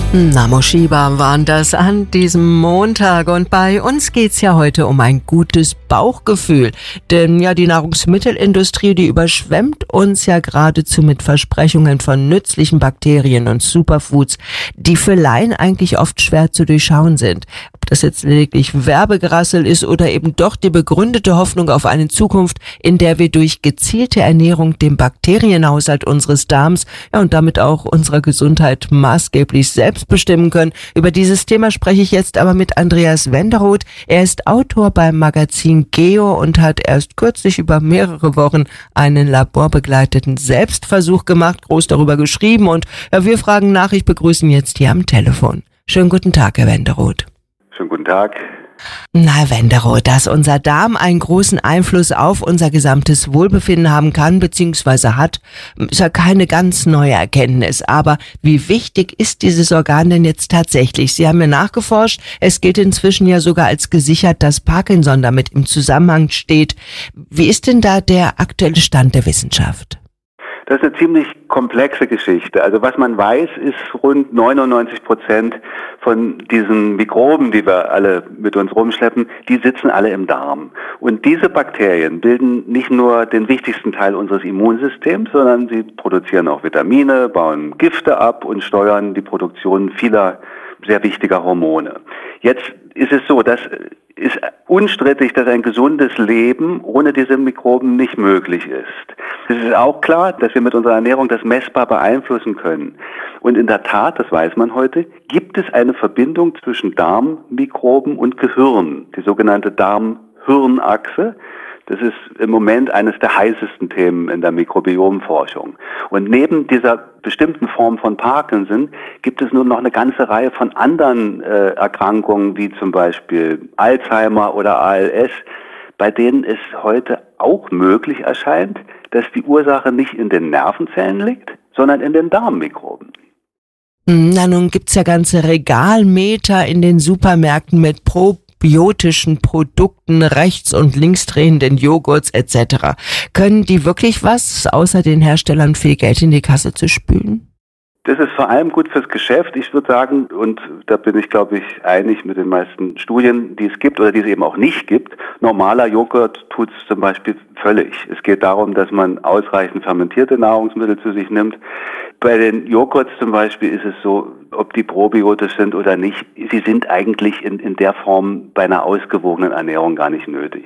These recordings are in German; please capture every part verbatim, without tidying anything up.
Namo Shiba waren das an diesem Montag, und bei uns geht's ja heute um ein gutes Bauchgefühl, denn ja, die Nahrungsmittelindustrie, die überschwemmt uns ja geradezu mit Versprechungen von nützlichen Bakterien und Superfoods, die für Laien eigentlich oft schwer zu durchschauen sind. Ob das jetzt lediglich Werbegerassel ist oder eben doch die begründete Hoffnung auf eine Zukunft, in der wir durch gezielte Ernährung den Bakterienhaushalt unseres Darms, ja, und damit auch unserer Gesundheit maßgeblich selbst bestimmen können. Über dieses Thema spreche ich jetzt aber mit Andreas Wenderoth. Er ist Autor beim Magazin Geo und hat erst kürzlich über mehrere Wochen einen laborbegleiteten Selbstversuch gemacht, groß darüber geschrieben, und ja, wir fragen nach. Ich begrüße ihn jetzt hier am Telefon. Schönen guten Tag, Herr Wenderoth. Schönen guten Tag. Na, Herr Wenderoth, dass unser Darm einen großen Einfluss auf unser gesamtes Wohlbefinden haben kann bzw. hat, ist ja keine ganz neue Erkenntnis. Aber wie wichtig ist dieses Organ denn jetzt tatsächlich? Sie haben ja nachgeforscht. Es gilt inzwischen ja sogar als gesichert, dass Parkinson damit im Zusammenhang steht. Wie ist denn da der aktuelle Stand der Wissenschaft? Das ist eine ziemlich komplexe Geschichte. Also was man weiß, ist, rund neunundneunzig Prozent von diesen Mikroben, die wir alle mit uns rumschleppen, die sitzen alle im Darm. Und diese Bakterien bilden nicht nur den wichtigsten Teil unseres Immunsystems, sondern sie produzieren auch Vitamine, bauen Gifte ab und steuern die Produktion vieler sehr wichtiger Hormone. Jetzt ist es so, dass ist unstrittig, dass ein gesundes Leben ohne diese Mikroben nicht möglich ist. Es ist auch klar, dass wir mit unserer Ernährung das messbar beeinflussen können. Und in der Tat, das weiß man heute, gibt es eine Verbindung zwischen Darmmikroben und Gehirn, die sogenannte Darm-Hirn-Achse. Das ist im Moment eines der heißesten Themen in der Mikrobiomforschung. Und neben dieser bestimmten Form von Parkinson gibt es nun noch eine ganze Reihe von anderen äh, Erkrankungen, wie zum Beispiel Alzheimer oder A L S, bei denen es heute auch möglich erscheint, dass die Ursache nicht in den Nervenzellen liegt, sondern in den Darmmikroben. Na, nun gibt's ja ganze Regalmeter in den Supermärkten mit probiotischen Produkten, rechts- und linksdrehenden Joghurts et cetera. Können die wirklich was, außer den Herstellern viel Geld in die Kasse zu spülen? Das ist vor allem gut fürs Geschäft. Ich würde sagen, und da bin ich, glaube ich, einig mit den meisten Studien, die es gibt oder die es eben auch nicht gibt. Normaler Joghurt tut es zum Beispiel völlig. Es geht darum, dass man ausreichend fermentierte Nahrungsmittel zu sich nimmt. Bei den Joghurts zum Beispiel ist es so, ob die probiotisch sind oder nicht, sie sind eigentlich in, in der Form bei einer ausgewogenen Ernährung gar nicht nötig.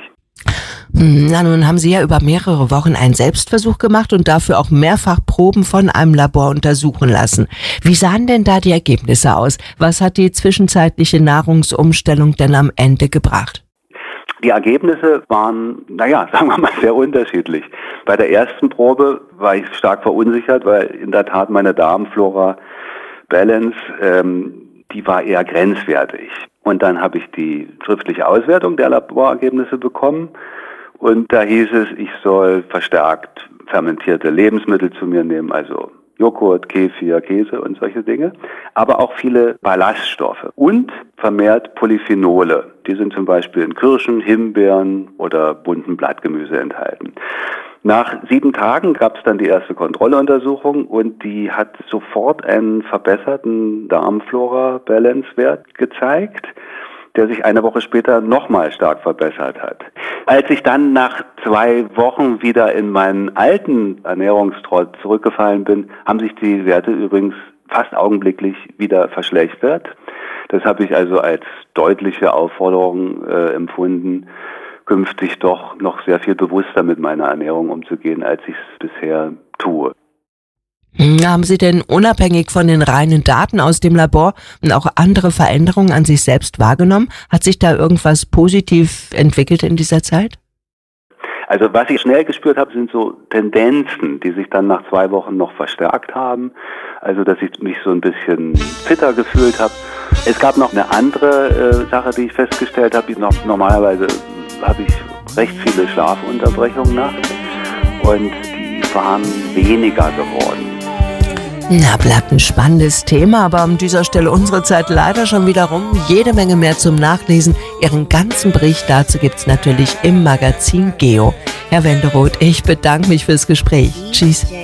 Na, nun haben Sie ja über mehrere Wochen einen Selbstversuch gemacht und dafür auch mehrfach Proben von einem Labor untersuchen lassen. Wie sahen denn da die Ergebnisse aus? Was hat die zwischenzeitliche Nahrungsumstellung denn am Ende gebracht? Die Ergebnisse waren, naja, sagen wir mal, sehr unterschiedlich. Bei der ersten Probe war ich stark verunsichert, weil in der Tat meine Darmflora Balance, ähm, die war eher grenzwertig. Und dann habe ich die schriftliche Auswertung der Laborergebnisse bekommen. Und da hieß es, ich soll verstärkt fermentierte Lebensmittel zu mir nehmen, also Joghurt, Kefir, Käse und solche Dinge, aber auch viele Ballaststoffe und vermehrt Polyphenole. Die sind zum Beispiel in Kirschen, Himbeeren oder bunten Blattgemüse enthalten. Nach sieben Tagen gab es dann die erste Kontrolluntersuchung und die hat sofort einen verbesserten Darmflora-Balance-Wert gezeigt, der sich eine Woche später nochmal stark verbessert hat. Als ich dann nach zwei Wochen wieder in meinen alten Ernährungstrott zurückgefallen bin, haben sich die Werte übrigens fast augenblicklich wieder verschlechtert. Das habe ich also als deutliche Aufforderung äh, empfunden, künftig doch noch sehr viel bewusster mit meiner Ernährung umzugehen, als ich es bisher tue. Haben Sie denn unabhängig von den reinen Daten aus dem Labor auch andere Veränderungen an sich selbst wahrgenommen? Hat sich da irgendwas positiv entwickelt in dieser Zeit? Also was ich schnell gespürt habe, sind so Tendenzen, die sich dann nach zwei Wochen noch verstärkt haben. Also dass ich mich so ein bisschen fitter gefühlt habe. Es gab noch eine andere äh, Sache, die ich festgestellt habe. Noch, normalerweise habe ich recht viele Schlafunterbrechungen nachts und die waren weniger geworden. Na, bleibt ein spannendes Thema, aber an dieser Stelle unsere Zeit leider schon wieder rum. Jede Menge mehr zum Nachlesen. Ihren ganzen Bericht dazu gibt's natürlich im Magazin Geo. Herr Wenderoth, ich bedanke mich fürs Gespräch. Tschüss.